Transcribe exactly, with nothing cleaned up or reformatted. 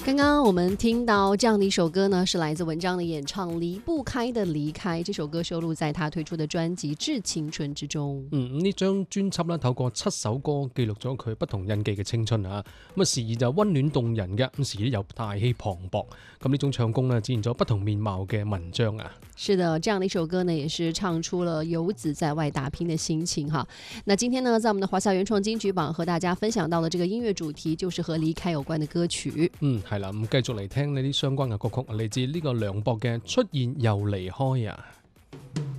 刚刚我们聽到這樣的一首歌呢，是來自文章的演唱《離不開的離開》。這首歌收錄在他推出的專輯《致青春》之中。 嗯，呢張專輯咧透過七首歌記錄咗佢不同印記嘅青春啊。咁啊時而就溫暖動人嘅，咁時而又大氣磅礴。咁呢種唱功呢，展現咗不同面貌嘅文章啊。 是的，這樣的一首歌呢，也是唱出了游子在外打拼的心情哈。那今天呢，在我們的華夏原創金曲榜和大家分享到的這個音樂主題，就是和離開有關的歌曲。 嗯，係啦，咁繼續嚟聽呢啲相關嘅歌曲，嚟自呢個梁博嘅《出現又離開》啊。